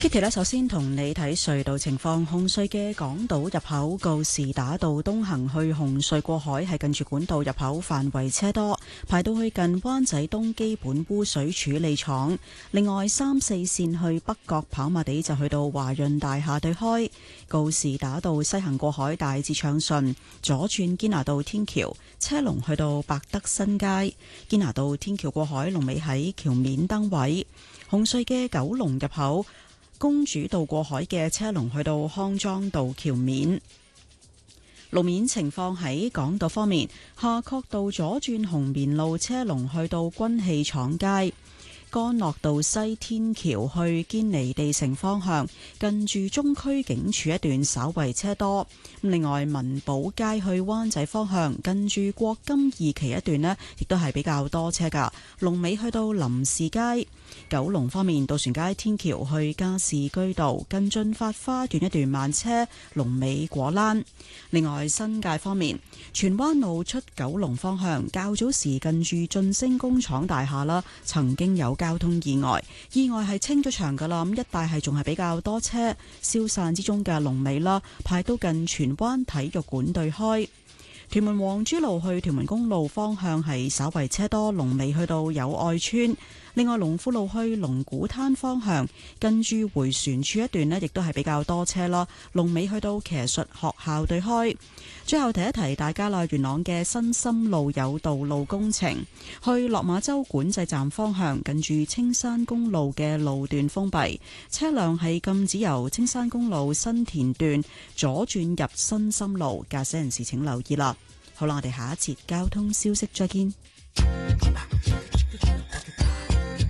Kitty 咧，首先同你睇隧道情況。紅隧嘅港島入口告士打道東行去紅隧過海係近住管道入口範圍車多，排到去近灣仔東基本污水處理廠。另外3、4線去北角跑馬地就去到華潤大廈對開。告士打道西行過海大致暢順，左轉堅拿道天橋車龍去到百德新街。堅拿道天橋過海龍尾喺橋面燈位。紅隧嘅九龍入口公主道過海嘅車龍去到康莊道橋面。路面情況喺港島方面，夏慤道左轉紅棉路車龍去到軍器廠街。干諾道西天橋去堅尼地城方向，近住中區警署一段稍為車多。另外，民寶街去灣仔方向，近住國金二期一段呢，亦都係比較多車噶。龍尾去到林士街。九龍方面，渡船街天橋去加士居道，近駿發花園一段慢車，龍尾果欄。另外，新界方面，荃灣路出九龍方向，較早時近住晉升工廠大廈啦，曾經有交通意外，意外係清咗場噶啦，咁一帶係仲係比較多車，消散之中嘅龍尾啦，排到近荃灣體育館對開。屯門皇珠路去屯門公路方向係稍為車多，龍尾去到友愛村。另外，龍富路去龍鼓灘方向，近住迴旋處一段呢，亦都係比較多車啦，龍尾去到騎術學校對開。最後提一提大家啦，元朗嘅新深路有道路工程，去落馬洲管制站方向，近住青山公路嘅路段封閉，車輛係禁止由青山公路新田段左轉入新深路，駕駛人士請留意啦。好啦，我哋下一節交通消息再見。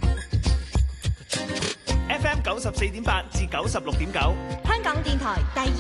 FM 94.8至96.9， 香港電台第二